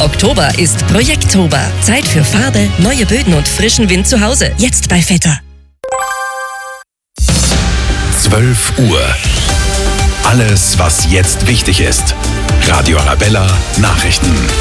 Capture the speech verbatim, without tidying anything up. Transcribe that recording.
Oktober ist Projekttober. Zeit für Farbe, neue Böden und frischen Wind zu Hause. Jetzt bei Vetter. zwölf Uhr. Alles, was jetzt wichtig ist. Radio Arabella Nachrichten.